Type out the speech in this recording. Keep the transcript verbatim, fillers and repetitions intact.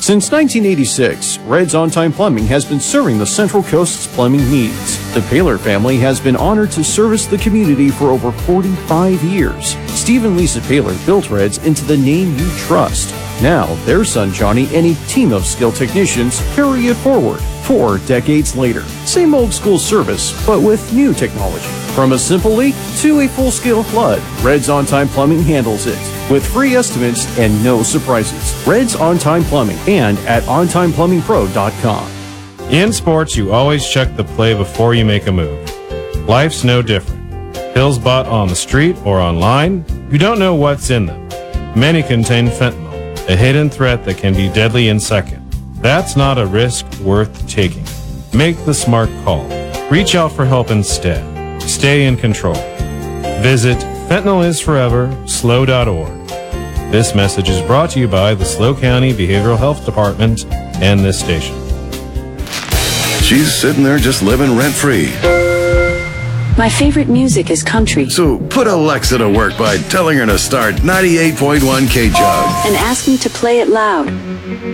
Since nineteen eighty-six, Red's On Time Plumbing has been serving the Central Coast's plumbing needs. The Paylor family has been honored to service the community for over forty-five years. Steve and Lisa Paylor built Red's into the name you trust. Now, their son Johnny and a team of skilled technicians carry it forward four decades later. Same old school service, but with new technology. From a simple leak to a full-scale flood, Red's On Time Plumbing handles it with free estimates and no surprises. Red's On Time Plumbing and at on time plumbing pro dot com. In sports, you always check the play before you make a move. Life's no different. Pills bought on the street or online, you don't know what's in them. Many contain fentanyl, a hidden threat that can be deadly in seconds. That's not a risk worth taking. Make the smart call. Reach out for help instead. Stay in control. Visit fentanyl is forever slow dot org. This message is brought to you by the SLO County Behavioral Health Department and this station. She's sitting there just living rent-free. My favorite music is country. So put Alexa to work by telling her to start ninety-eight point one K-Jug. And ask me to play it loud.